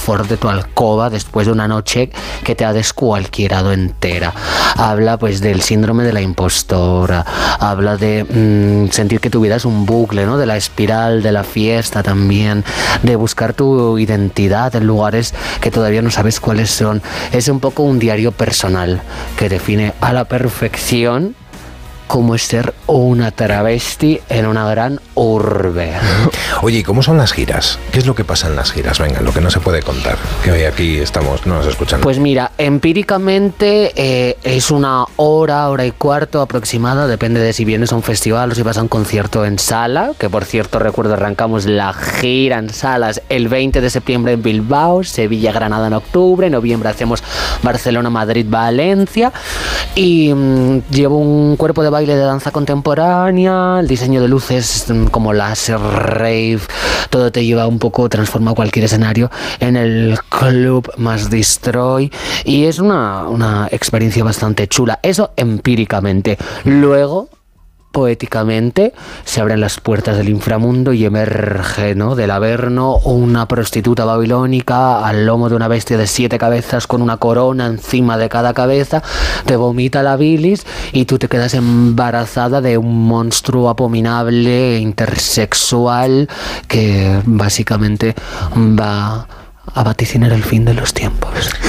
confort de tu alcoba después de una noche que te ha descualquierado entera. Habla pues del síndrome de la impostora, habla de sentir que tu vida es un bucle, ¿no? De la espiral de la fiesta también, de buscar tu identidad en lugares que todavía no sabes cuáles son. Es un poco un diario personal que define a la perfección cómo es ser una travesti en una gran urbe. Oye, ¿y cómo son las giras? ¿Qué es lo que pasa en las giras? Venga, lo que no se puede contar, que hoy aquí estamos, no nos escuchan. Pues mira, empíricamente es una hora y cuarto aproximada, depende de si vienes a un festival o si vas a un concierto en sala, que por cierto recuerdo arrancamos la gira en salas el 20 de septiembre en Bilbao, Sevilla, Granada en octubre, en noviembre hacemos Barcelona, Madrid, Valencia, y llevo un cuerpo de baile de danza contemporánea, el diseño de luces como láser, rave, todo te lleva un poco, transforma cualquier escenario en el club más destroy, y es una experiencia bastante chula, eso empíricamente. Luego, poéticamente, se abren las puertas del inframundo y emerge, ¿no?, del Averno una prostituta babilónica al lomo de una bestia de 7 cabezas con una corona encima de cada cabeza, te vomita la bilis y tú te quedas embarazada de un monstruo abominable, intersexual, que básicamente va a vaticinar el fin de los tiempos.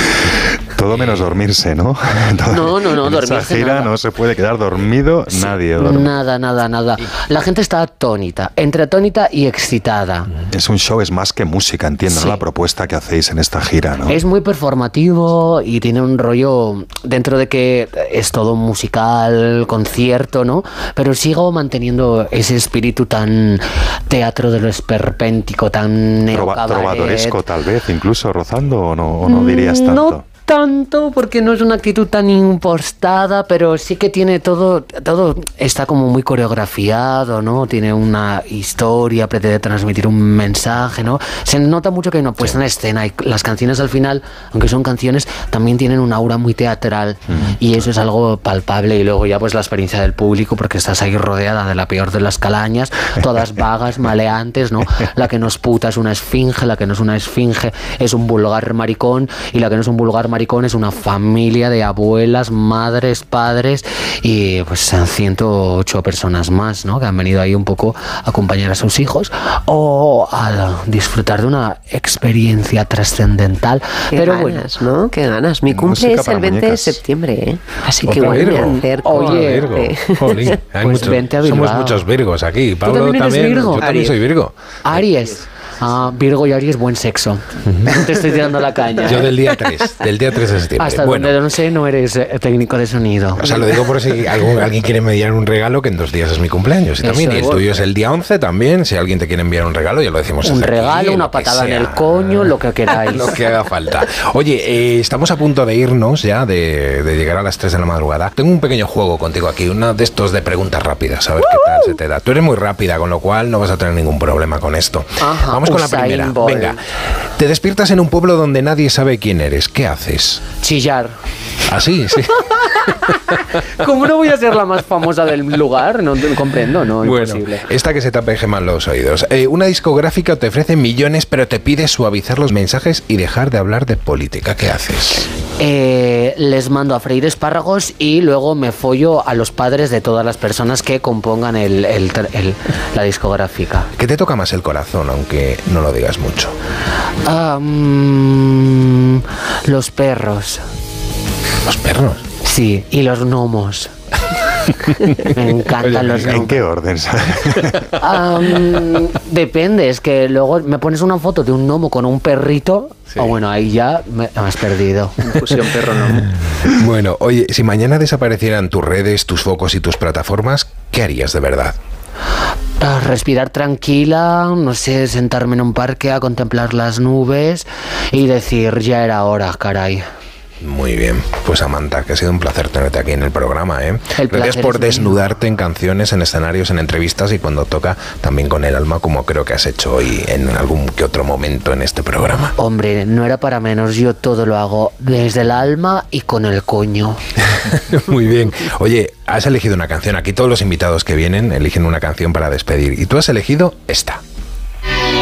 Todo menos dormirse, ¿no? No, en dormirse esa gira nada. No se puede quedar dormido, sí, nadie duerme. Nada. La gente está atónita, entre atónita y excitada. Es un show, es más que música, entiendo, sí, ¿no? La propuesta que hacéis en esta gira, ¿no? Es muy performativo y tiene un rollo, dentro de que es todo musical, concierto, ¿no? Pero sigo manteniendo ese espíritu tan teatro de lo esperpéntico, tan trovadoresco, tal vez, incluso rozando, o no dirías tanto. No tanto, porque no es una actitud tan impostada, pero sí que tiene todo está como muy coreografiado, ¿no? Tiene una historia, pretende transmitir un mensaje, ¿no? Se nota mucho que hay una puesta en escena, y las canciones al final, aunque son canciones, también tienen un aura muy teatral, y eso es algo palpable. Y luego ya pues la experiencia del público, porque estás ahí rodeada de la peor de las calañas, todas vagas, maleantes, ¿no? La que no es puta es una esfinge, la que no es una esfinge es un vulgar maricón, y la que no es un vulgar maricón es una familia de abuelas, madres, padres y pues 108 personas más, ¿no?, que han venido ahí un poco a acompañar a sus hijos o a disfrutar de una experiencia trascendental. Pero ganas, bueno, ¿no? Qué ganas. Mi cumple es el 20 de septiembre, ¿eh? Así que igual me acerco. Oye, Virgo. Jolín, hay pues vente a Bilbao. Somos muchos Virgos aquí. Pablo ¿Tú también eres Virgo? Yo también soy Virgo. Aries. Virgo y Aries, buen sexo. Te estoy tirando la caña. Yo del día 3 de septiembre. Hasta donde no sé, no eres técnico de sonido. O sea, lo digo por si alguien quiere enviar un regalo, que en 2 días es mi cumpleaños. Y también, y el tuyo es el día 11 también. Si alguien te quiere enviar un regalo, ya lo decimos. Un regalo, una patada en el coño, lo que queráis. Lo que haga falta. Oye, estamos a punto de irnos ya, de llegar a las 3 de la madrugada. Tengo un pequeño juego contigo aquí, uno de estos de preguntas rápidas, a ver qué tal se te da. Tú eres muy rápida, con lo cual no vas a tener ningún problema con esto. Ajá, vamos con la primera. Venga, te despiertas en un pueblo donde nadie sabe quién eres. ¿Qué haces? Chillar. ¿Ah, sí? ¿Cómo no voy a ser la más famosa del lugar? No comprendo, no, bueno, imposible. Esta que se te apejeman los oídos. Una discográfica te ofrece millones, pero te pide suavizar los mensajes y dejar de hablar de política. ¿Qué haces? Les mando a freír espárragos y luego me follo a los padres de todas las personas que compongan la discográfica. ¿Qué te toca más el corazón, aunque no lo digas mucho? Los perros. ¿Los perros? Sí, y los gnomos. Me encantan los gnomos. ¿En qué orden? Depende, es que luego me pones una foto de un gnomo con un perrito, sí. O bueno, ahí ya me has perdido. Fusión perro-gnomo. Bueno, oye, si mañana desaparecieran tus redes, tus focos y tus plataformas, ¿qué harías de verdad? Respirar tranquila, no sé, sentarme en un parque a contemplar las nubes y decir, ya era hora, caray. Muy bien, pues Samantha, que ha sido un placer tenerte aquí en el programa, ¿eh? Gracias por desnudarte en canciones, en escenarios, en entrevistas y cuando toca también con el alma, como creo que has hecho hoy en algún que otro momento en este programa. Hombre, no era para menos, yo todo lo hago desde el alma y con el coño. Muy bien. Oye, has elegido una canción, aquí todos los invitados que vienen eligen una canción para despedir y tú has elegido esta.